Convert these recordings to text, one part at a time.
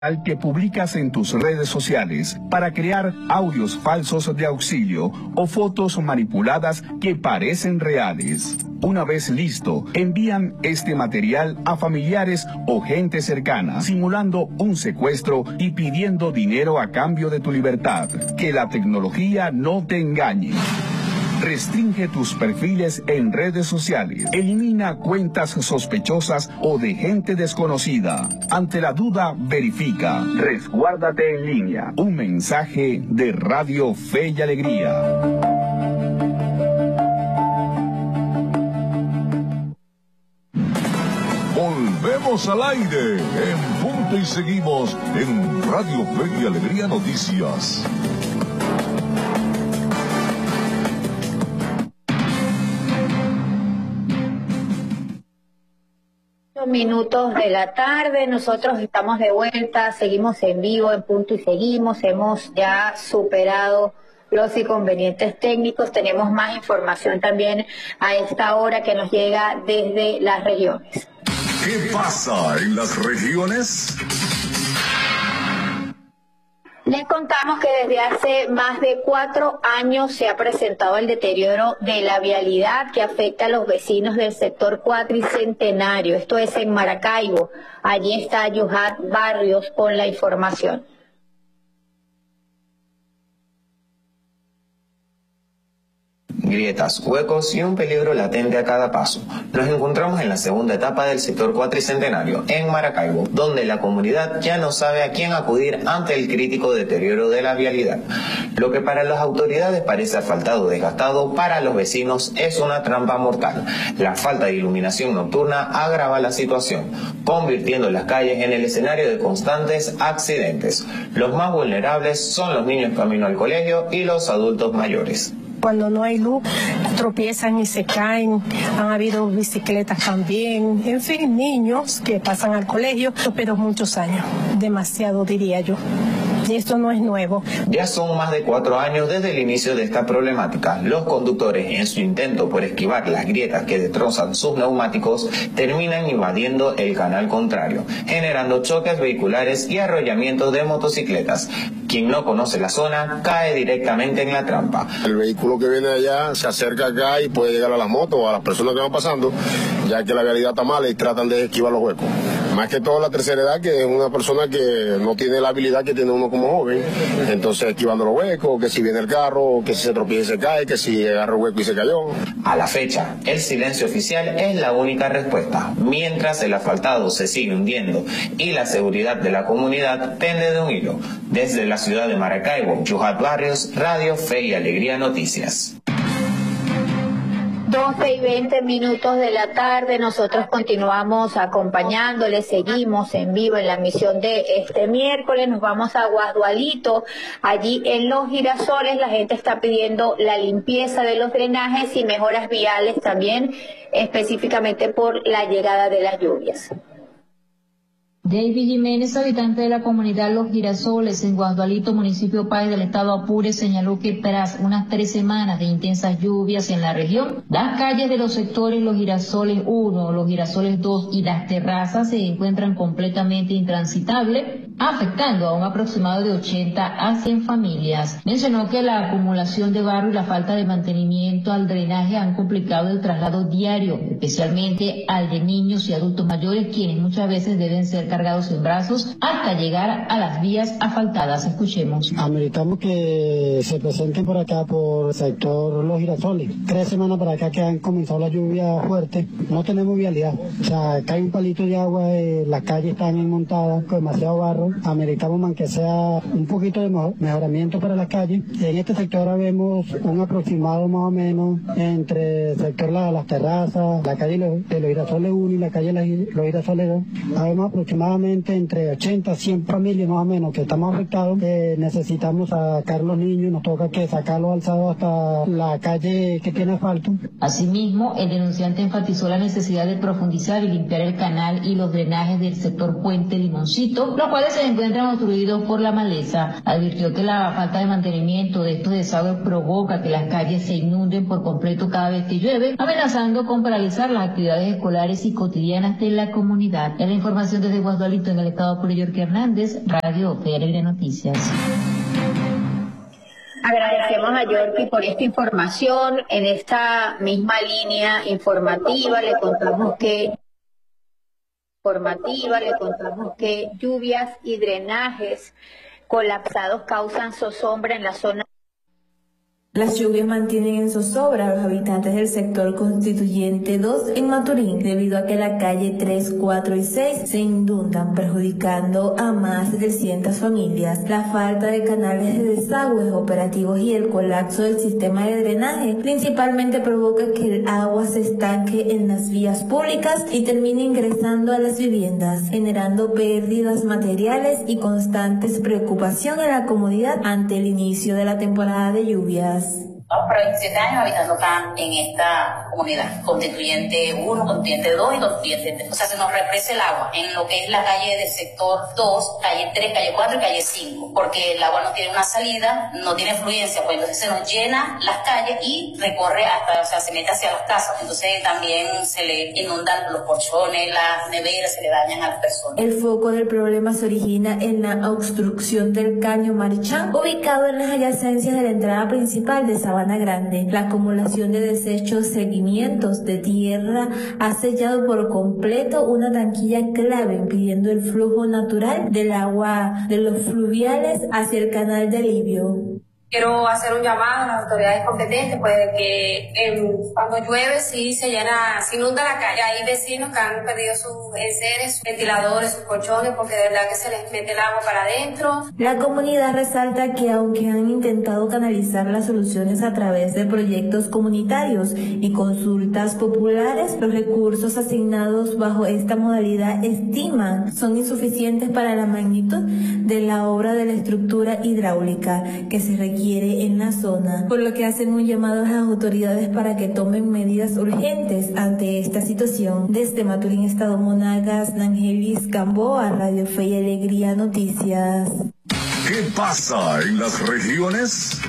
al que publicas en tus redes sociales para crear audios falsos de auxilio o fotos manipuladas que parecen reales. Una vez listo, envían este material a familiares o gente cercana, simulando un secuestro y pidiendo dinero a cambio de tu libertad. Que la tecnología no te engañe. Restringe tus perfiles en redes sociales. Elimina cuentas sospechosas o de gente desconocida. Ante la duda, verifica. Resguárdate en línea. Un mensaje de Radio Fe y Alegría. Volvemos al aire en punto y seguimos en Radio Fe y Alegría Noticias. Minutos de la tarde, nosotros estamos de vuelta, seguimos en vivo en punto y seguimos, hemos ya superado los inconvenientes técnicos, tenemos más información también a esta hora que nos llega desde las regiones. ¿Qué pasa en las regiones? Les contamos que desde hace más de 4 años se ha presentado el deterioro de la vialidad que afecta a los vecinos del sector Cuatricentenario. Esto es en Maracaibo. Allí está Yuhat Barrios con la información. Grietas, huecos y un peligro latente a cada paso. Nos encontramos en la segunda etapa del sector Cuatricentenario, en Maracaibo, donde la comunidad ya no sabe a quién acudir ante el crítico deterioro de la vialidad. Lo que para las autoridades parece asfaltado o desgastado, para los vecinos es una trampa mortal. La falta de iluminación nocturna agrava la situación, convirtiendo las calles en el escenario de constantes accidentes. Los más vulnerables son los niños camino al colegio y los adultos mayores. Cuando no hay luz, tropiezan y se caen. Han habido bicicletas también. En fin, niños que pasan al colegio, pero muchos años. Demasiado, diría yo. Y esto no es nuevo. Ya son más de 4 años desde el inicio de esta problemática. Los conductores, en su intento por esquivar las grietas que destrozan sus neumáticos, terminan invadiendo el canal contrario, generando choques vehiculares y arrollamientos de motocicletas. Quien no conoce la zona cae directamente en la trampa. El vehículo que viene allá se acerca acá y puede llegar a las motos o a las personas que van pasando, ya que la vialidad está mala y tratan de esquivar los huecos. Más que todo la tercera edad, que es una persona que no tiene la habilidad que tiene uno como joven, entonces esquivando los huecos, que si viene el carro, que si se tropieza y se cae, que si agarra el hueco y se cayó. A la fecha, el silencio oficial es la única respuesta, mientras el asfaltado se sigue hundiendo y la seguridad de la comunidad pende de un hilo. Desde la ciudad de Maracaibo, Yuhat Barrios, Radio Fe y Alegría Noticias. 12:20 de la tarde, nosotros continuamos acompañándoles, seguimos en vivo en la emisión de este miércoles, nos vamos a Guadualito, allí en Los Girasoles la gente está pidiendo la limpieza de los drenajes y mejoras viales también, específicamente por la llegada de las lluvias. David Jiménez, habitante de la comunidad Los Girasoles en Guadualito, municipio Páez del estado Apure, señaló que tras unas 3 semanas de intensas lluvias en la región, las calles de los sectores Los Girasoles 1, Los Girasoles 2 y Las Terrazas se encuentran completamente intransitables, afectando a un aproximado de 80 a 100 familias. Mencionó que la acumulación de barro y la falta de mantenimiento al drenaje han complicado el traslado diario, especialmente al de niños y adultos mayores, quienes muchas veces deben ser cargados en brazos hasta llegar a las vías asfaltadas. Escuchemos. Ameritamos que se presenten por acá, por el sector Los Girasoles. 3 semanas para acá que han comenzado la lluvia fuerte, no tenemos vialidad. O sea, cae un palito de agua, las calles están enmontadas con demasiado barro. Ameritamos aunque sea un poquito de mejoramiento para las calles. En este sector ahora vemos un aproximado más o menos entre el sector Las Terrazas, la calle de Los Girasoles 1 y la calle Los Girasoles 2. Vemos aproximadamente entre 80 a 100 familias más o menos que estamos afectados. Necesitamos sacar los niños, nos toca que sacarlos alzados hasta la calle que tiene asfalto. Asimismo, el denunciante enfatizó la necesidad de profundizar y limpiar el canal y los drenajes del sector Puente Limoncito, los cuales se encuentran obstruidos por la maleza. Advirtió que la falta de mantenimiento de estos desagües provoca que las calles se inunden por completo cada vez que llueve, amenazando con paralizar las actividades escolares y cotidianas de la comunidad. En la información desde Guasdualito, en el estado Apure, Yorke Hernández, Radio Fe y Alegría Noticias. Agradecemos a Yorkie por esta información. En esta misma línea informativa le contamos que lluvias y drenajes colapsados causan zozobra en la zona. Las lluvias mantienen en zozobra a los habitantes del sector Constituyente 2 en Maturín, debido a que la calle 3, 4 y 6 se inundan, perjudicando a más de 300 familias. La falta de canales de desagües operativos y el colapso del sistema de drenaje principalmente provoca que el agua se estanque en las vías públicas y termine ingresando a las viviendas, generando pérdidas materiales y constantes preocupación en la comunidad ante el inicio de la temporada de lluvias. Por 27 años habitando acá en esta comunidad, Constituyente 1, Constituyente 2 y Constituyente 3. O sea, se nos represa el agua en lo que es la calle del sector 2, calle 3, calle 4 y calle 5, porque el agua no tiene una salida, no tiene fluencia, pues entonces se nos llena las calles y recorre hasta, o sea, se mete hacia las casas. Entonces también se le inundan los colchones, las neveras, se le dañan a las personas. El foco del problema se origina en la obstrucción del caño Marichán, ubicado en las adyacencias de la entrada principal de Sabana Grande. La acumulación de desechos, sedimentos de tierra ha sellado por completo una tanquilla clave, impidiendo el flujo natural del agua de los fluviales hacia el canal de alivio. Quiero hacer un llamado a las autoridades competentes, pues que cuando llueve sí se llena, se inunda la calle. Hay vecinos que han perdido sus enseres, sus ventiladores, sus colchones, porque de verdad que se les mete el agua para adentro. La comunidad resalta que aunque han intentado canalizar las soluciones a través de proyectos comunitarios y consultas populares, los recursos asignados bajo esta modalidad estiman son insuficientes para la magnitud de la obra de la estructura hidráulica que se requiere en la zona, por lo que hacen un llamado a las autoridades para que tomen medidas urgentes ante esta situación. Desde Maturín, Estado Monagas, Nangelis Gamboa, Radio Fe y Alegría Noticias. ¿Qué pasa en las regiones?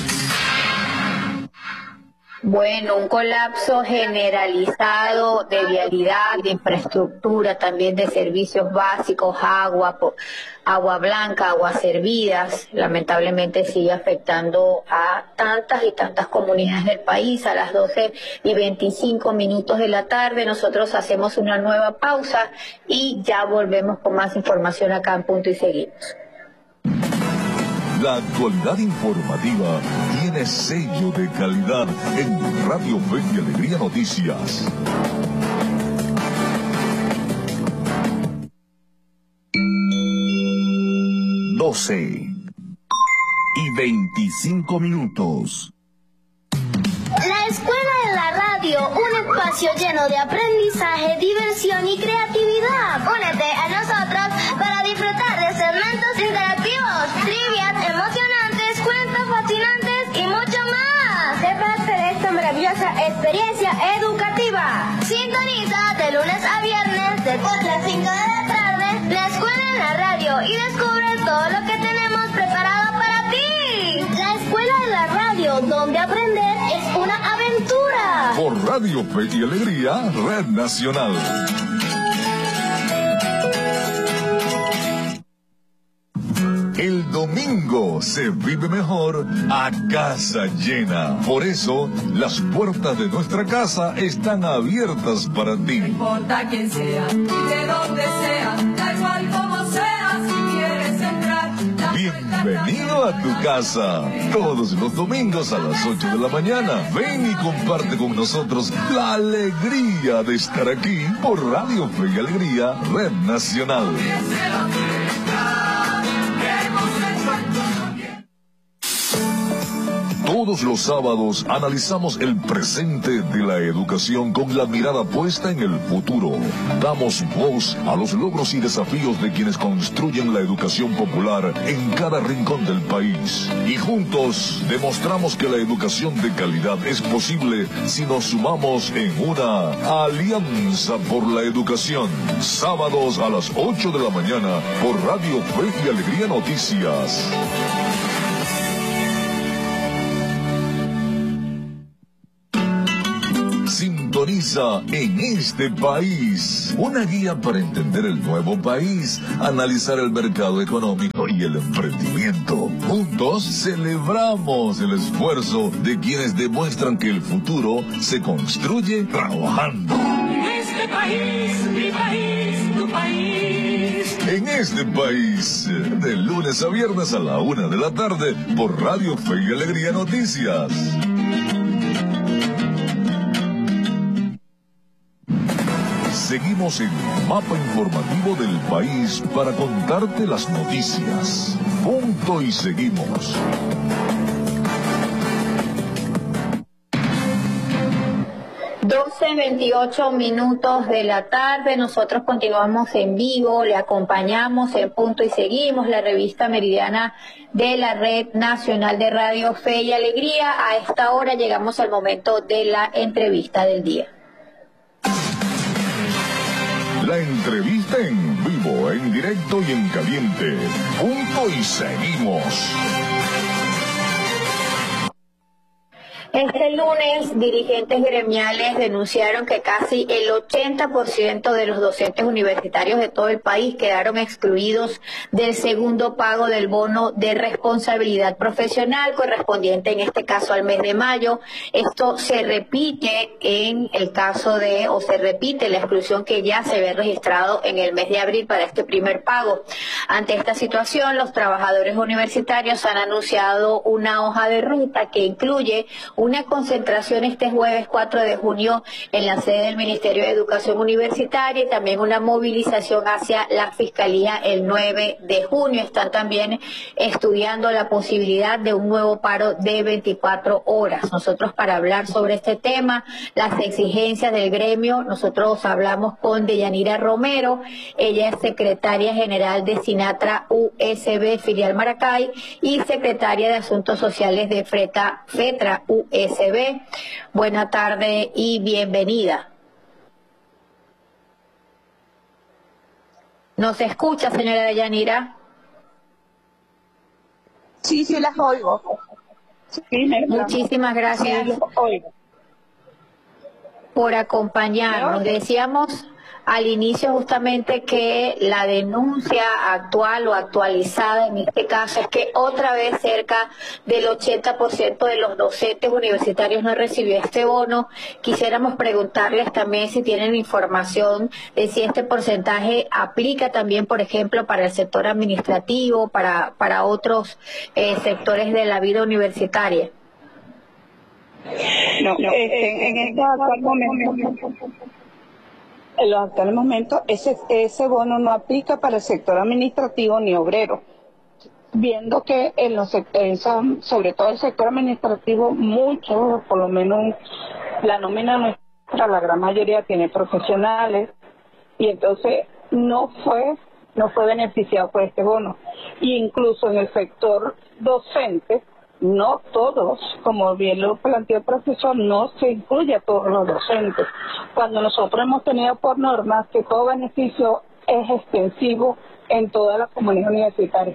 Bueno, un colapso generalizado de vialidad, de infraestructura, también de servicios básicos, agua blanca, aguas servidas, lamentablemente sigue afectando a tantas y tantas comunidades del país. A las 12:25 de la tarde nosotros hacemos una nueva pausa y ya volvemos con más información acá en Punto y Seguimos. La actualidad informativa tiene sello de calidad en Radio Fe y Alegría Noticias. y 25 minutos. La Escuela de la Radio, un espacio lleno de aprendizaje, diversión y creatividad. Únete a nosotros para disfrutar de segmentos interactivos, trivias emocionantes, cuentos fascinantes y mucho más. Sé parte de esta maravillosa experiencia educativa. Sintoniza de lunes a viernes de 4 a 5 de la tarde la Escuela de la Radio y descubre todo lo que tenemos preparado para ti. La Escuela de la Radio, donde aprender es una aventura. Por Radio Fe y Alegría, Red Nacional. El domingo se vive mejor a casa llena. Por eso, las puertas de nuestra casa están abiertas para ti. No importa quién sea y de dónde sea, da igual como sea, si quieres entrar. Bienvenido a tu casa. Todos los domingos a las 8 de la mañana. Ven y comparte con nosotros la alegría de estar aquí por Radio Fe y Alegría, Red Nacional. Todos los sábados analizamos el presente de la educación con la mirada puesta en el futuro. Damos voz a los logros y desafíos de quienes construyen la educación popular en cada rincón del país. Y juntos demostramos que la educación de calidad es posible si nos sumamos en una alianza por la educación. Sábados a las 8 de la mañana por Radio Fe y Alegría Noticias. Sintoniza En Este País, una guía para entender el nuevo país, analizar el mercado económico y el emprendimiento. Juntos celebramos el esfuerzo de quienes demuestran que el futuro se construye trabajando. En este país, mi país, tu país. En Este País, de lunes a viernes a la 1 de la tarde, por Radio Fe y Alegría Noticias. Seguimos en el mapa informativo del país para contarte las noticias. Punto y seguimos. Doce 28 minutos de la tarde, nosotros continuamos en vivo, le acompañamos en Punto y Seguimos, la revista meridiana de la Red Nacional de Radio Fe y Alegría. A esta hora llegamos al momento de la entrevista del día. La entrevista en vivo, en directo y en caliente. Punto y Seguimos. Este lunes, dirigentes gremiales denunciaron que casi el 80% de los docentes universitarios de todo el país quedaron excluidos del segundo pago del bono de responsabilidad profesional correspondiente en este caso al mes de mayo. Esto se repite en el caso de, o se repite la exclusión que ya se había registrado en el mes de abril para este primer pago. Ante esta situación, los trabajadores universitarios han anunciado una hoja de ruta que incluye una concentración este jueves 4 de junio en la sede del Ministerio de Educación Universitaria y también una movilización hacia la Fiscalía el 9 de junio. Están también estudiando la posibilidad de un nuevo paro de 24 horas. Nosotros, para hablar sobre este tema, las exigencias del gremio, nosotros hablamos con Deyanira Romero. Ella es secretaria general de Sinatra USB Filial Maracay y secretaria de Asuntos Sociales de FETRA USB. Buena tarde y bienvenida. ¿Nos escucha, señora Deyanira? Sí, sí las oigo. Sí, muchísimas gracias por acompañarnos. Decíamos al inicio justamente que la denuncia actual o actualizada en este caso es que otra vez cerca del 80% de los docentes universitarios no recibió este bono. Quisiéramos preguntarles también si tienen información de si este porcentaje aplica también, por ejemplo, para el sector administrativo, para otros sectores de la vida universitaria. No, en este actual momento, en los actuales momentos, ese bono no aplica para el sector administrativo ni obrero, viendo que en los sectores, sobre todo el sector administrativo, muchos, por lo menos la nómina nuestra, la gran mayoría tiene profesionales, y entonces no fue beneficiado por este bono. Y incluso en el sector docente, no todos, como bien lo planteó el profesor, no se incluye a todos los docentes. Cuando nosotros hemos tenido por norma que todo beneficio es extensivo en toda la comunidad universitaria.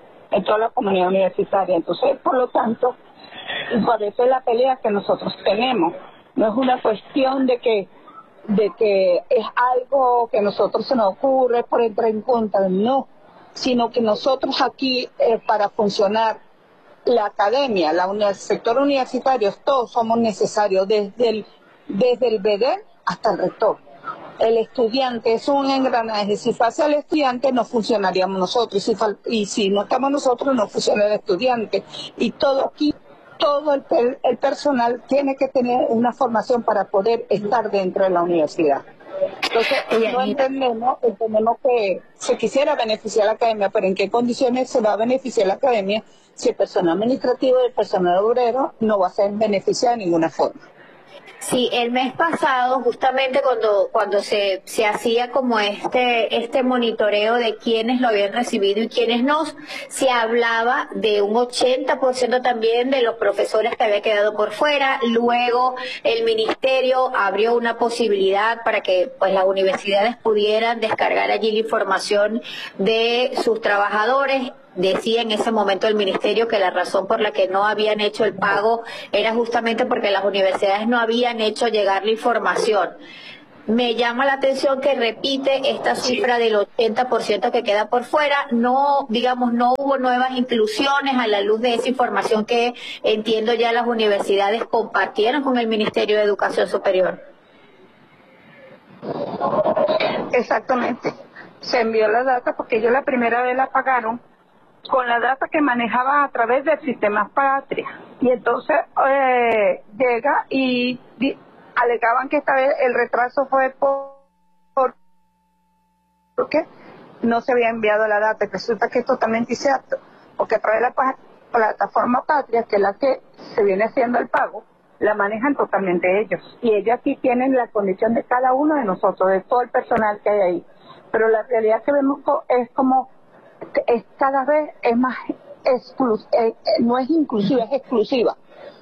Entonces, por lo tanto, por eso es la pelea que nosotros tenemos. No es una cuestión de que es algo que a nosotros se nos ocurre por entrar en contra, no, sino que nosotros aquí, para funcionar, la academia, el sector universitario, todos somos necesarios, desde el BD hasta el rector. El estudiante es un engranaje. Si pasa el estudiante, no funcionaríamos nosotros. Y si no estamos nosotros, no funciona el estudiante. Y todo aquí, todo el personal tiene que tener una formación para poder estar dentro de la universidad. Entonces, no entendemos que se quisiera beneficiar a la academia, pero ¿en qué condiciones se va a beneficiar la academia si el personal administrativo y el personal obrero no va a ser beneficiado de ninguna forma? Sí, el mes pasado, justamente cuando se hacía como este monitoreo de quiénes lo habían recibido y quiénes no, se hablaba de un 80% también de los profesores que había quedado por fuera. Luego el ministerio abrió una posibilidad para que pues las universidades pudieran descargar allí la información de sus trabajadores. Decía en ese momento el ministerio que la razón por la que no habían hecho el pago era justamente porque las universidades no habían hecho llegar la información. Me llama la atención que repite esta cifra del 80% que queda por fuera. No, digamos, no hubo nuevas inclusiones a la luz de esa información que entiendo ya las universidades compartieron con el Ministerio de Educación Superior. Exactamente. Se envió la data porque ellos la primera vez la pagaron con la data que manejaba a través del sistema Patria. Y entonces llega y alegaban que esta vez el retraso fue porque no se había enviado la data. Resulta que es totalmente incierto, porque a través de la plataforma Patria, que es la que se viene haciendo el pago, la manejan totalmente ellos. Y ellos aquí tienen la condición de cada uno de nosotros, de todo el personal que hay ahí. Pero la realidad que vemos es como cada vez es más no es inclusiva, es exclusiva.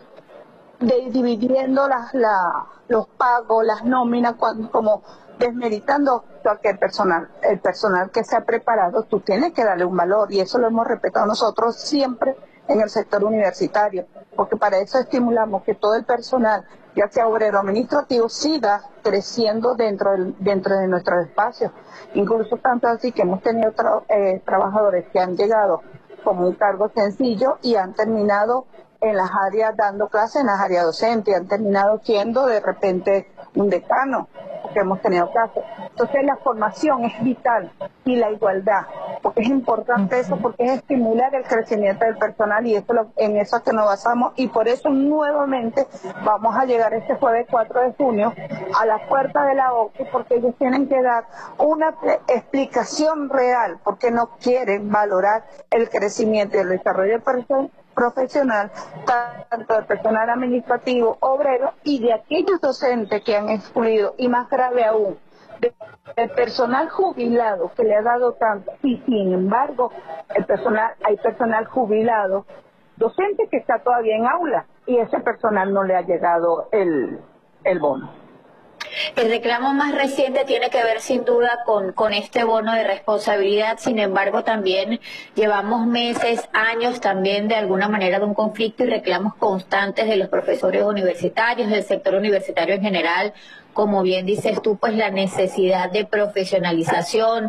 Dividiendo los pagos, las nóminas, como desmeritando cualquier personal. El personal que se ha preparado, tú tienes que darle un valor, y eso lo hemos respetado nosotros siempre en el sector universitario, porque para eso estimulamos que todo el personal, ya sea obrero o administrativo, siga creciendo dentro de nuestros espacios. Incluso tanto así que hemos tenido trabajadores que han llegado como un cargo sencillo y han terminado en las áreas dando clases, en las áreas docentes, han terminado siendo de repente un decano, porque hemos tenido casos. Entonces la formación es vital, y la igualdad, porque es importante eso, porque es estimular el crecimiento del personal, y en eso es que nos basamos, y por eso nuevamente vamos a llegar este jueves 4 de junio a la puerta de la OCDE, porque ellos tienen que dar una explicación real, porque no quieren valorar el crecimiento y el desarrollo profesional, tanto del personal administrativo, obrero, y de aquellos docentes que han excluido, y más grave aún, del personal jubilado que le ha dado tanto, y sin embargo hay personal jubilado docente que está todavía en aula, y ese personal no le ha llegado el bono. El reclamo más reciente tiene que ver sin duda con este bono de responsabilidad. Sin embargo, también llevamos meses, años también de alguna manera de un conflicto y reclamos constantes de los profesores universitarios, del sector universitario en general. Como bien dices tú, pues la necesidad de profesionalización,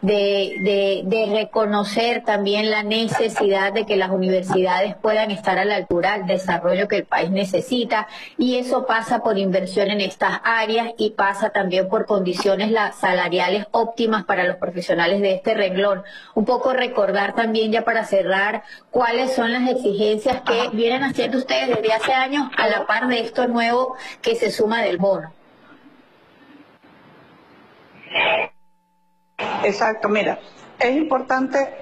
de reconocer también la necesidad de que las universidades puedan estar a la altura del desarrollo que el país necesita, y eso pasa por inversión en estas áreas y pasa también por condiciones salariales óptimas para los profesionales de este renglón. Un poco recordar también, ya para cerrar, cuáles son las exigencias que vienen haciendo ustedes desde hace años a la par de esto nuevo que se suma del bono. Exacto, mira, es importante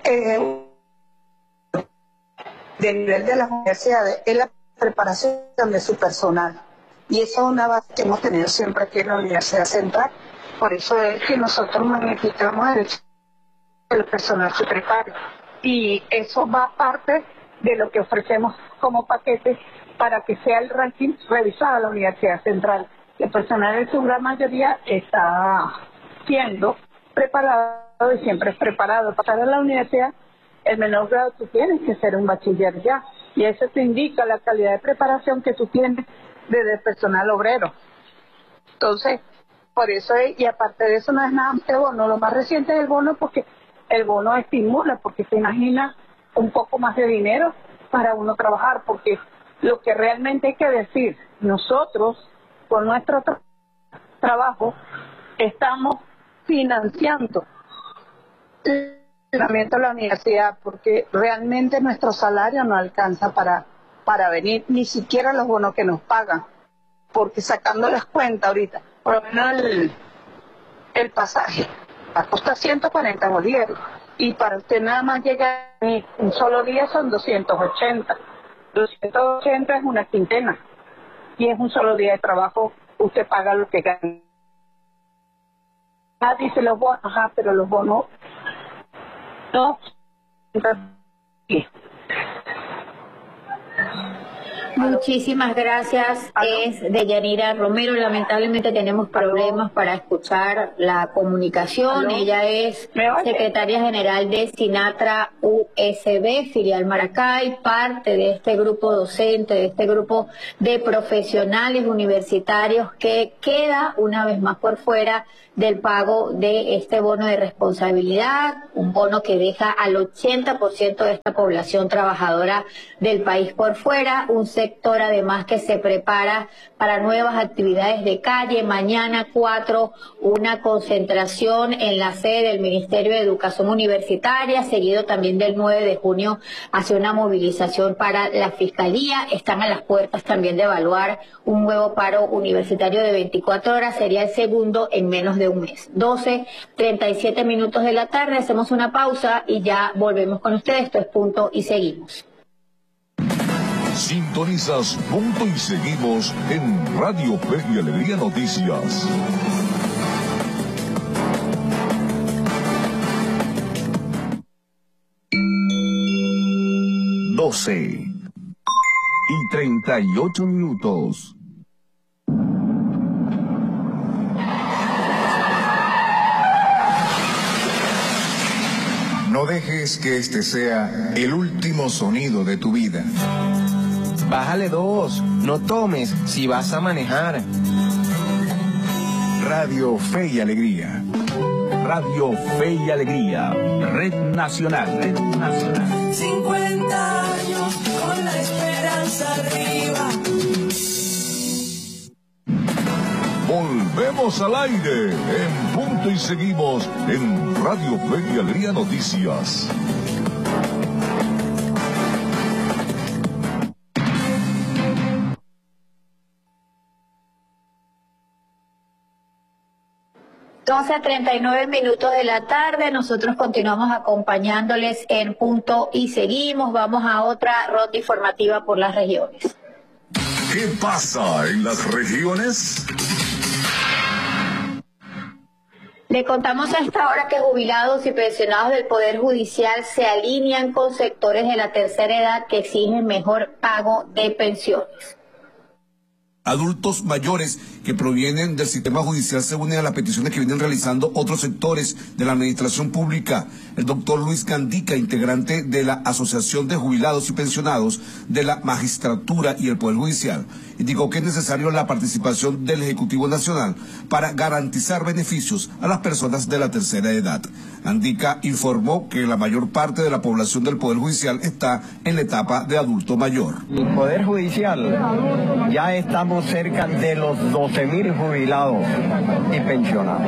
del nivel de las universidades es la preparación de su personal, y eso es una base que hemos tenido siempre aquí en la Universidad Central. Por eso es que nosotros magnificamos el hecho de que el personal se prepare, y eso va aparte de lo que ofrecemos como paquete para que sea el ranking revisado a la Universidad Central. El personal en su gran mayoría está siendo preparado, y siempre es preparado. Para pasar a la universidad, el menor grado tú tienes que ser un bachiller ya, y eso te indica la calidad de preparación que tú tienes desde el personal obrero. Entonces, por eso y aparte de eso no es nada este bono. Lo más reciente es el bono, porque el bono estimula, porque se imagina un poco más de dinero para uno trabajar, porque lo que realmente hay que decir, nosotros con nuestro trabajo estamos financiando el funcionamiento de la universidad, porque realmente nuestro salario no alcanza para venir, ni siquiera los bonos que nos pagan, porque sacando las cuentas ahorita, por lo menos el pasaje cuesta 140 bolívares, y para usted nada más llegar un solo día son 280. 280 es una quincena, y es un solo día de trabajo, usted paga lo que gana. Dice los bonos, pero los bonos no. Muchísimas gracias. Es Deyanira Romero. Lamentablemente tenemos problemas para escuchar la comunicación. Ella es secretaria general de Sinatra USB, filial Maracay, parte de este grupo docente, de este grupo de profesionales universitarios que queda una vez más por fuera del pago de este bono de responsabilidad, un bono que deja al 80% de esta población trabajadora del país por fuera, un sector además que se prepara para nuevas actividades de calle. Mañana 4, una concentración en la sede del Ministerio de Educación Universitaria, seguido también del 9 de junio hacia una movilización para la Fiscalía. Están a las puertas también de evaluar un nuevo paro universitario de 24 horas, sería el segundo en menos de un mes. 12:37 minutos de la tarde, hacemos una pausa y ya volvemos con ustedes. Esto es Punto y Seguimos. Sintonizas Punto y Seguimos en Radio Fe y Alegría Noticias. y 38 minutos. No dejes que este sea el último sonido de tu vida. Bájale 2, no tomes si vas a manejar. Radio Fe y Alegría. Radio Fe y Alegría, Red Nacional, Red Nacional. 50 años con la esperanza arriba. Volvemos al aire en Punto y Seguimos en Radio Fe y Alegría Noticias. Entonces, 39 minutos de la tarde, nosotros continuamos acompañándoles en Punto y Seguimos. Vamos a otra ronda informativa por las regiones. ¿Qué pasa en las regiones? Le contamos a esta hora que jubilados y pensionados del Poder Judicial se alinean con sectores de la tercera edad que exigen mejor pago de pensiones. Adultos mayores que provienen del sistema judicial se unen a las peticiones que vienen realizando otros sectores de la administración pública. El doctor Luis Gandica, integrante de la Asociación de Jubilados y Pensionados de la Magistratura y el Poder Judicial, indicó que es necesario la participación del Ejecutivo Nacional para garantizar beneficios a las personas de la tercera edad. Gandica informó que la mayor parte de la población del Poder Judicial está en la etapa de adulto mayor. El Poder Judicial ya estamos cerca de los 12.000 jubilados y pensionados.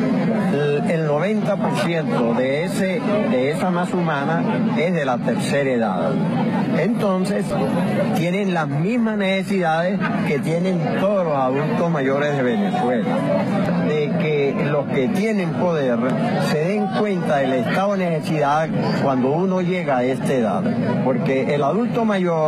El 90% de esa masa humana es de la tercera edad. Entonces, tienen las mismas necesidades que tienen todos los adultos mayores de Venezuela. De que los que tienen poder se den cuenta del estado de necesidad cuando uno llega a esta edad. Porque el adulto mayor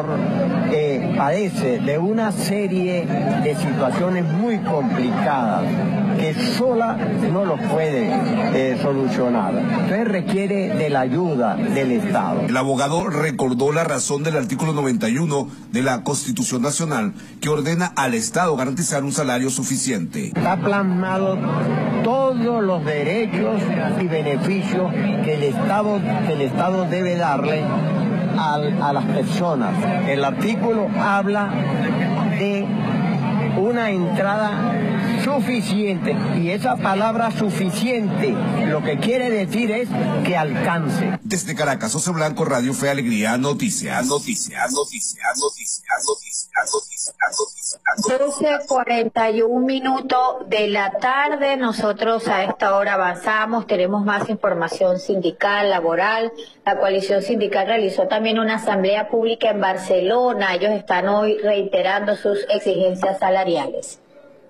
padece de una serie de situaciones muy complicadas que sola no los puede solucionar. Entonces requiere de la ayuda del Estado. El abogado recordó la razón del artículo 91 de la Constitución Nacional que ordena al Estado garantizar un salario suficiente. Está plasmado todos los derechos y beneficios que el Estado debe darle a las personas. El artículo habla de una entrada suficiente, y esa palabra suficiente lo que quiere decir es que alcance. Desde Caracas, José Blanco, Radio Fe Alegría, Noticias, Noticias, Noticias, Noticias, Noticias, Noticias. 12:41 minutos de la tarde, nosotros a esta hora avanzamos, tenemos más información sindical, laboral. La coalición sindical realizó también una asamblea pública en Barcelona. Ellos están hoy reiterando sus exigencias salariales.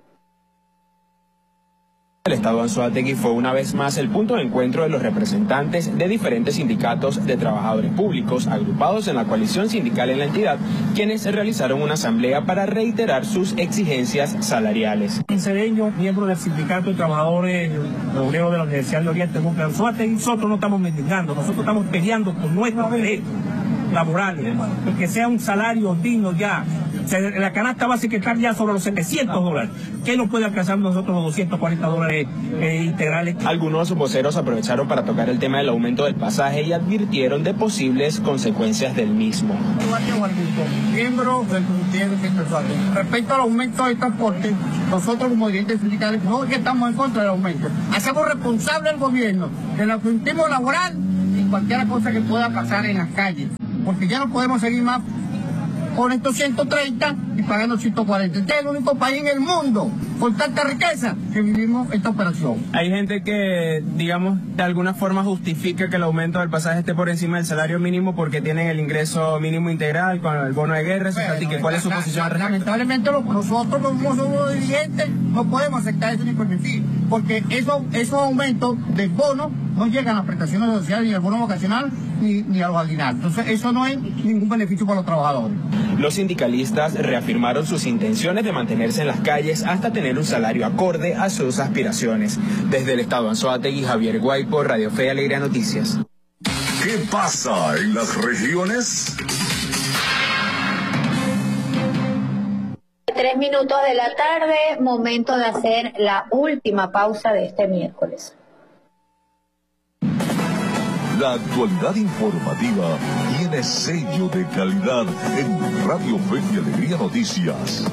El Estado Anzoátegui fue una vez más el punto de encuentro de los representantes de diferentes sindicatos de trabajadores públicos agrupados en la coalición sindical en la entidad, quienes realizaron una asamblea para reiterar sus exigencias salariales. Cedeño, miembro del Sindicato de Trabajadores Obreros de la Universidad de Oriente Núcleo Anzoátegui, nosotros no estamos mendigando, nosotros estamos peleando por nuestros derechos laborales, que sea un salario digno ya, La canasta básica está ya sobre los $700. ¿Qué nos puede alcanzar nosotros los $240 integrales? Algunos voceros aprovecharon para tocar el tema del aumento del pasaje y advirtieron de posibles consecuencias del mismo. Miembro del Comité de Transporte. Respecto al aumento del transporte, nosotros como dirigentes sindicales no es que estamos en contra del aumento. Hacemos responsable al gobierno del incentivo laboral y cualquier cosa que pueda pasar en las calles. Porque ya no podemos seguir más con estos 130 y pagando 140. Este es el único país en el mundo con tanta riqueza que vivimos esta operación. Hay gente que, digamos, de alguna forma justifica que el aumento del pasaje esté por encima del salario mínimo porque tienen el ingreso mínimo integral con el bono de guerra. ¿Cuál es su posición al respecto? Lamentablemente nosotros como somos dirigentes no podemos aceptar eso ni por decir, porque esos aumentos del bono no llegan a las prestaciones sociales ni al bono vocacional ni a los aguinaldos. Entonces eso no es ningún beneficio para los trabajadores. Los sindicalistas reafirmaron sus intenciones de mantenerse en las calles hasta tener un salario acorde a sus aspiraciones. Desde el estado Anzoátegui, Javier Guaypo, Radio Fe y Alegría Noticias. ¿Qué pasa en las regiones? 3 minutos de la tarde, momento de hacer la última pausa de este miércoles. La actualidad informativa tiene sello de calidad en Radio Fe y Alegría Noticias.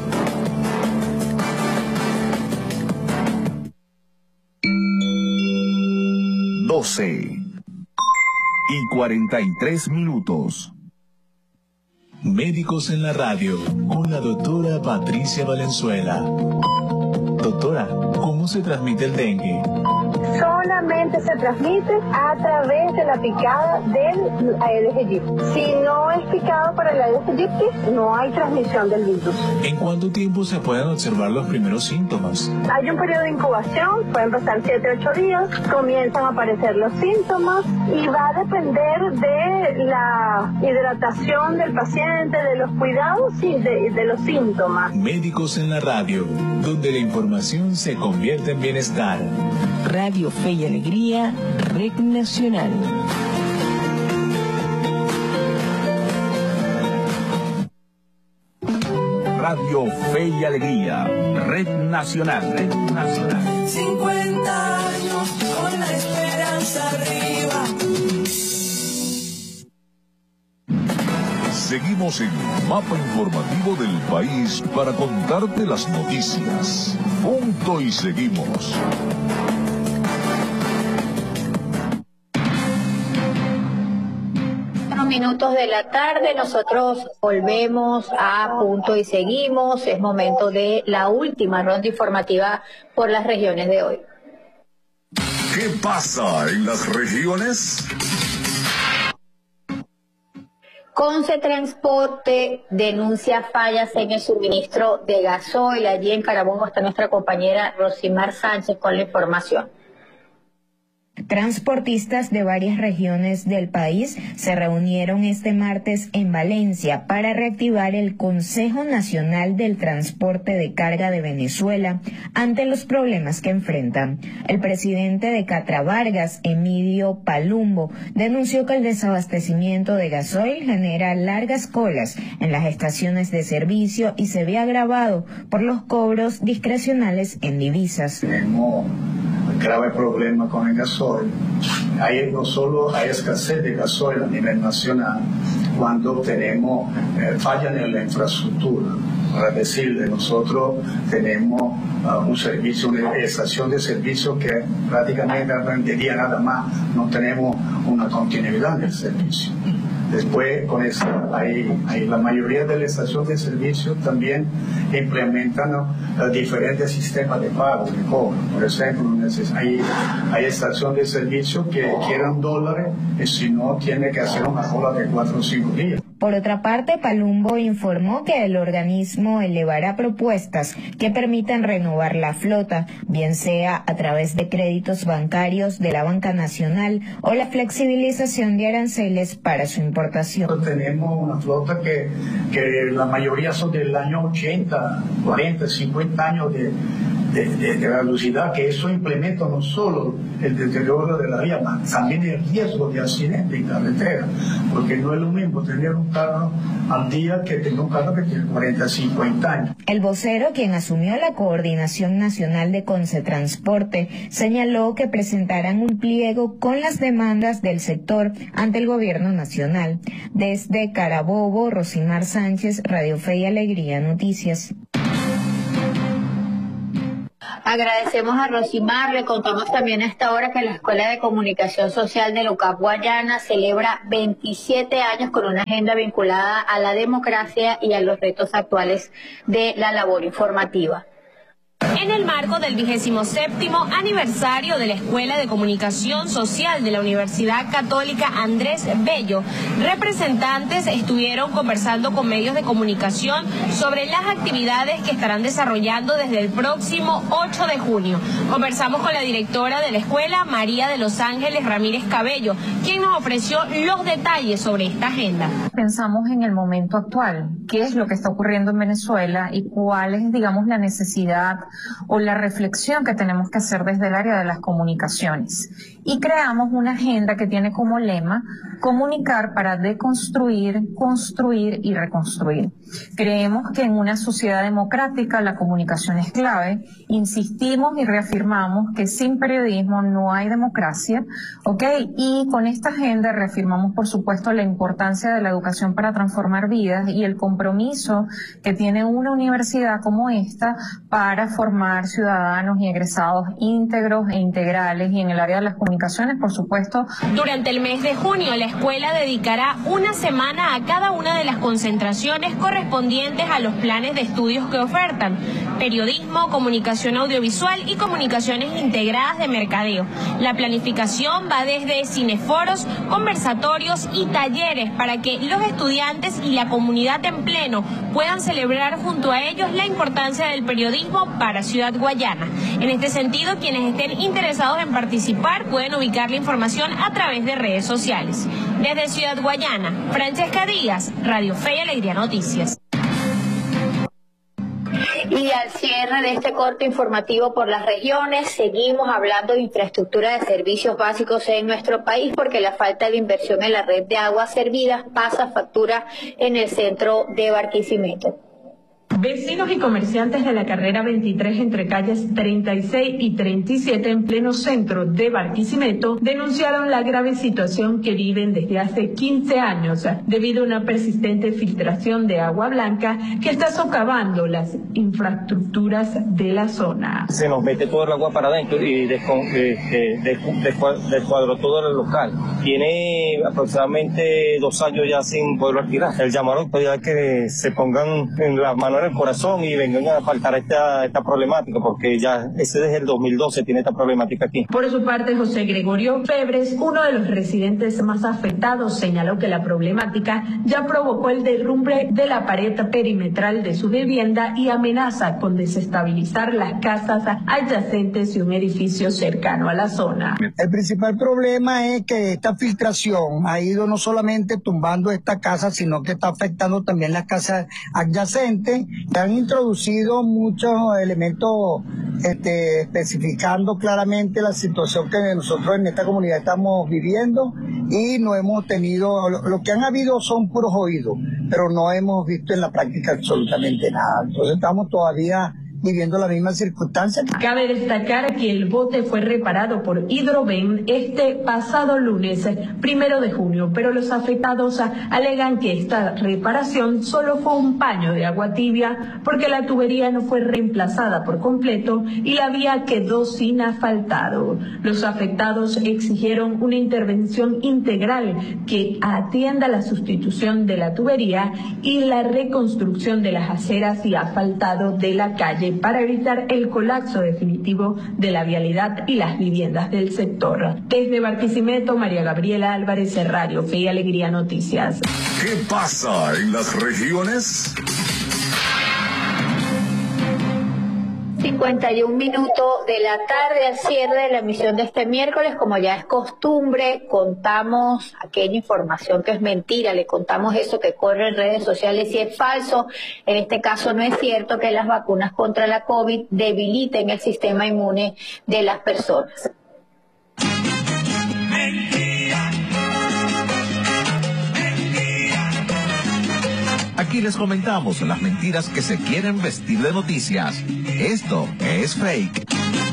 y 43 minutos. Médicos en la radio, con la doctora Patricia Valenzuela. Doctora, ¿cómo se transmite el dengue? Solamente se transmite a través de la picada del Aedes aegypti. Si no es picado por el Aedes aegypti, no hay transmisión del virus. ¿En cuánto tiempo se pueden observar los primeros síntomas? Hay un periodo de incubación, pueden pasar 7-8 días, comienzan a aparecer los síntomas y va a depender de la hidratación del paciente, de los cuidados y de los síntomas. Médicos en la radio, donde la información se convierte en bienestar. Radio Fe y Alegría, Red Nacional. Radio Fe y Alegría, Red Nacional, Red Nacional. 50 años con la esperanza arriba. Seguimos en el mapa informativo del país para contarte las noticias. Punto y seguimos. Minutos de la tarde, nosotros volvemos a Punto y Seguimos. Es momento de la última ronda informativa por las regiones de hoy. ¿Qué pasa en las regiones? Conce Transporte denuncia fallas en el suministro de gasoil. Allí en Carabobo está nuestra compañera Rosimar Sánchez con la información. Transportistas de varias regiones del país se reunieron este martes en Valencia para reactivar el Consejo Nacional del Transporte de Carga de Venezuela ante los problemas que enfrentan. El presidente de Catravargas, Emilio Palumbo, denunció que el desabastecimiento de gasoil genera largas colas en las estaciones de servicio y se ve agravado por los cobros discrecionales en divisas. Tenemos grave problema con el gasoil. No solo hay escasez de gasoil a nivel nacional, cuando tenemos fallas en la infraestructura. Para decirle, nosotros tenemos un servicio, una estación de servicio que prácticamente en día nada más no tenemos una continuidad del servicio. Después, con eso, la mayoría de las estaciones de servicio también implementan diferentes sistemas de pago, de cobro. Por ejemplo, hay estaciones de servicio que quieren dólares y si no, tiene que hacer una cola de 4 o 5 días. Por otra parte, Palumbo informó que el organismo elevará propuestas que permitan renovar la flota, bien sea a través de créditos bancarios de la Banca Nacional o la flexibilización de aranceles para su importación. Tenemos una flota que la mayoría son del año 80, 40, 50 años la velocidad, que eso implementa no solo el deterioro de la vía, también el riesgo de accidente en carretera, porque no es lo mismo tener un carro al día que tener un carro que tiene 40, 50 años. El vocero, quien asumió la coordinación nacional de Concetransporte, señaló que presentarán un pliego con las demandas del sector ante el gobierno nacional. Desde Carabobo, Rosimar Sánchez, Radio Fe y Alegría Noticias. Agradecemos a Rosimar. Le contamos también a esta hora que la Escuela de Comunicación Social de Lucap Guayana celebra 27 años con una agenda vinculada a la democracia y a los retos actuales de la labor informativa. En el marco del 27º aniversario de la Escuela de Comunicación Social de la Universidad Católica Andrés Bello, representantes estuvieron conversando con medios de comunicación sobre las actividades que estarán desarrollando desde el próximo 8 de junio. Conversamos con la directora de la escuela, María de los Ángeles Ramírez Cabello, quien nos ofreció los detalles sobre esta agenda. Pensamos en el momento actual, qué es lo que está ocurriendo en Venezuela y cuál es, digamos, la necesidad o la reflexión que tenemos que hacer desde el área de las comunicaciones. Y creamos una agenda que tiene como lema comunicar para deconstruir, construir y reconstruir. Creemos que en una sociedad democrática la comunicación es clave. Insistimos y reafirmamos que sin periodismo no hay democracia, ¿ok? Y con esta agenda reafirmamos, por supuesto, la importancia de la educación para transformar vidas y el compromiso que tiene una universidad como esta para formar ciudadanos y egresados íntegros e integrales, y en el área de las comunicaciones, por supuesto. Durante el mes de junio, la escuela dedicará una semana a cada una de las concentraciones correspondientes a los planes de estudios que ofertan: periodismo, comunicación audiovisual y comunicaciones integradas de mercadeo. La planificación va desde cineforos, conversatorios y talleres para que los estudiantes y la comunidad en pleno puedan celebrar junto a ellos la importancia del periodismo para Ciudad Guayana. En este sentido, quienes estén interesados en participar pueden ubicar la información a través de redes sociales. Desde Ciudad Guayana, Francesca Díaz, Radio Fe y Alegría Noticias. Y al cierre de este corte informativo por las regiones, seguimos hablando de infraestructura de servicios básicos en nuestro país, porque la falta de inversión en la red de aguas servidas pasa factura en el centro de Barquisimeto. Vecinos y comerciantes de la carrera 23 entre calles 36 y 37 en pleno centro de Barquisimeto denunciaron la grave situación que viven desde hace 15 años debido a una persistente filtración de agua blanca que está socavando las infraestructuras de la zona. Se nos mete todo el agua para adentro y descuadró todo el local. Tiene aproximadamente 2 años ya sin poderlo alquilar. El llamaron para que se pongan en las manos el corazón y vengan a faltar esta problemática, porque ya desde el 2012 tiene esta problemática aquí. Por su parte, José Gregorio Febres, uno de los residentes más afectados, señaló que la problemática ya provocó el derrumbe de la pared perimetral de su vivienda y amenaza con desestabilizar las casas adyacentes y un edificio cercano a la zona. El principal problema es que esta filtración ha ido no solamente tumbando esta casa, sino que está afectando también las casas adyacentes. Han introducido muchos elementos especificando claramente la situación que nosotros en esta comunidad estamos viviendo, y no hemos tenido, lo que han habido son puros oídos, pero no hemos visto en la práctica absolutamente nada. Entonces estamos todavía viviendo las mismas circunstancias. Cabe destacar que el bote fue reparado por Hidroven este pasado lunes 1 de junio, pero los afectados alegan que esta reparación solo fue un paño de agua tibia porque la tubería no fue reemplazada por completo y la vía quedó sin asfaltado. Los afectados exigieron una intervención integral que atienda la sustitución de la tubería y la reconstrucción de las aceras y asfaltado de la calle para evitar el colapso definitivo de la vialidad y las viviendas del sector. Desde Barquisimeto, María Gabriela Álvarez, Radio Fe y Alegría Noticias. ¿Qué pasa en las regiones? 51 minutos de la tarde, al cierre de la emisión de este miércoles. Como ya es costumbre, contamos aquella información que es mentira, le contamos eso que corre en redes sociales y es falso. En este caso no es cierto que las vacunas contra la COVID debiliten el sistema inmune de las personas. Aquí les comentamos las mentiras que se quieren vestir de noticias. Esto es fake.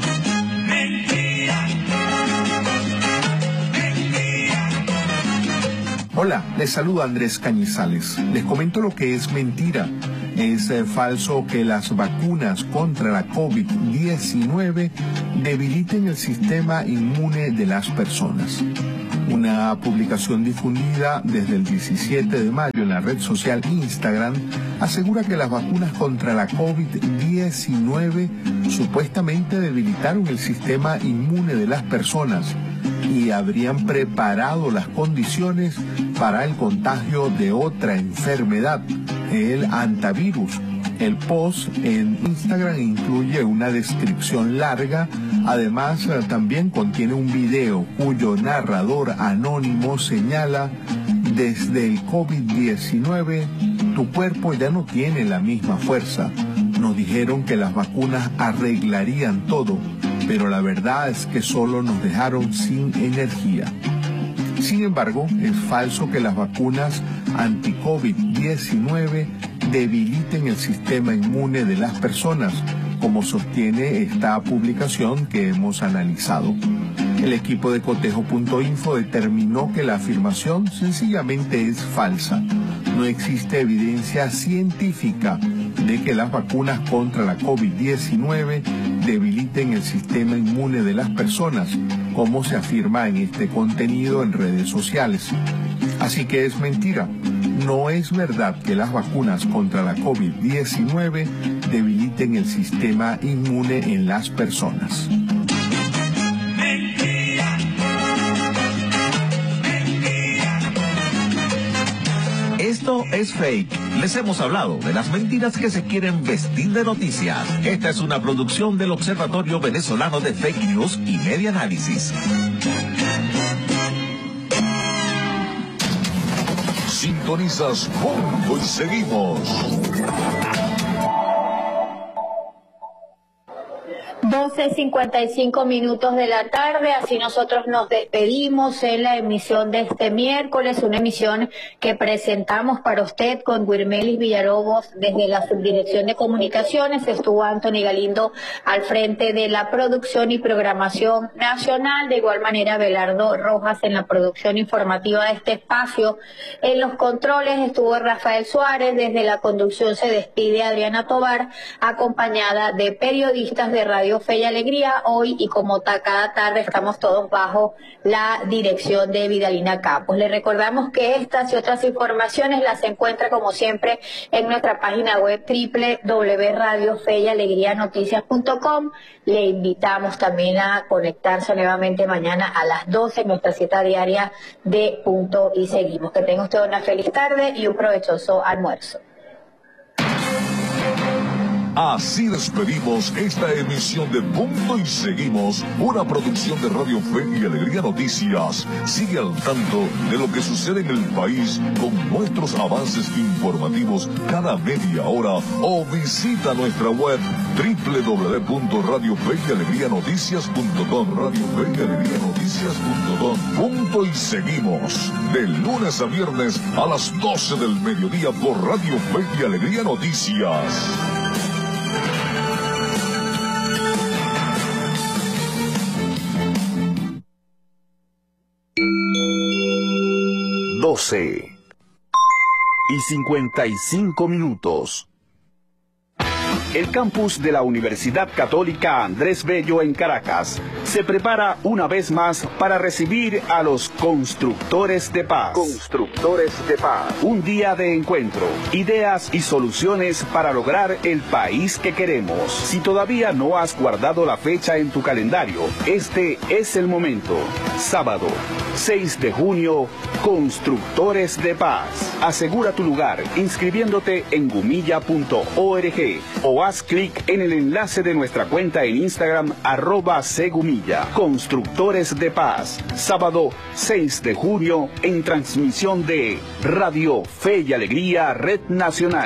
Hola, les saluda Andrés Cañizales. Les comento lo que es mentira. Es falso que las vacunas contra la COVID-19 debiliten el sistema inmune de las personas. Una publicación difundida desde el 17 de mayo en la red social Instagram asegura que las vacunas contra la COVID-19 supuestamente debilitaron el sistema inmune de las personas y habrían preparado las condiciones para el contagio de otra enfermedad, el hantavirus. El post en Instagram incluye una descripción larga, además también contiene un video cuyo narrador anónimo señala: desde el COVID-19 tu cuerpo ya no tiene la misma fuerza. Nos dijeron que las vacunas arreglarían todo, pero la verdad es que solo nos dejaron sin energía. Sin embargo, es falso que las vacunas anti-COVID-19 debiliten el sistema inmune de las personas, como sostiene esta publicación que hemos analizado. El equipo de cotejo.info determinó que la afirmación sencillamente es falsa. No existe evidencia científica de que las vacunas contra la COVID-19 debiliten el sistema inmune de las personas, como se afirma en este contenido en redes sociales. Así que es mentira. No es verdad que las vacunas contra la COVID-19 debiliten el sistema inmune en las personas. Esto es fake. Les hemos hablado de las mentiras que se quieren vestir de noticias. Esta es una producción del Observatorio Venezolano de Fake News y Media Análisis. Sintonizas Punto y Seguimos. 12:55 minutos de la tarde, así nosotros nos despedimos en la emisión de este miércoles, una emisión que presentamos para usted con Wirmelis Villalobos desde la Subdirección de Comunicaciones. Estuvo Anthony Galindo al frente de la producción y programación nacional, de igual manera Belardo Rojas en la producción informativa de este espacio. En los controles estuvo Rafael Suárez, desde la conducción se despide Adriana Tobar, acompañada de periodistas de Radio Fe y Alegría. Hoy, y como cada tarde, estamos todos bajo la dirección de Vidalina Campos. Les recordamos que estas y otras informaciones las encuentra, como siempre, en nuestra página web www.radiofeyalegrianoticias.com. Le invitamos también a conectarse nuevamente mañana a las 12 en nuestra cita diaria de Punto y Seguimos. Que tenga usted una feliz tarde y un provechoso almuerzo. Así despedimos esta emisión de Punto y Seguimos, una producción de Radio Fe y Alegría Noticias. Sigue al tanto de lo que sucede en el país con nuestros avances informativos cada media hora o visita nuestra web www.radiofeyalegrianoticias.com. radiofeyalegrianoticias.com. Punto y Seguimos, de lunes a viernes a las 12 del mediodía por Radio Fe y Alegría Noticias. Y 55 minutos. El campus de la Universidad Católica Andrés Bello en Caracas se prepara una vez más para recibir a los constructores de paz. Constructores de paz. Un día de encuentro, ideas y soluciones para lograr el país que queremos. Si todavía no has guardado la fecha en tu calendario, este es el momento. Sábado, 6 de junio, Constructores de Paz. Asegura tu lugar inscribiéndote en gumilla.org o haz clic en el enlace de nuestra cuenta en Instagram @cgumilla. Constructores de Paz, sábado 6 de junio en transmisión de Radio Fe y Alegría Red Nacional.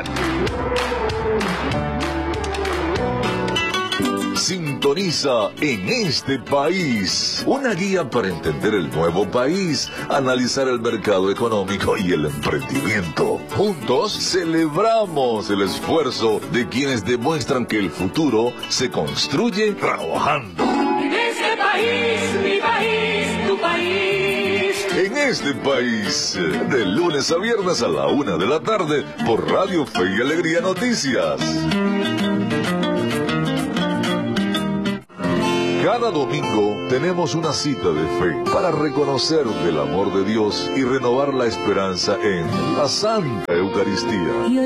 Sintoniza En Este País, una guía para entender el nuevo país, analizar el mercado económico y el emprendimiento. Juntos celebramos el esfuerzo de quienes demuestran que el futuro se construye trabajando. En este país, mi país, tu país. En Este País, de lunes a viernes a la 1 de la tarde por Radio Fe y Alegría Noticias. Cada domingo tenemos una cita de fe para reconocer el amor de Dios y renovar la esperanza en la Santa Eucaristía.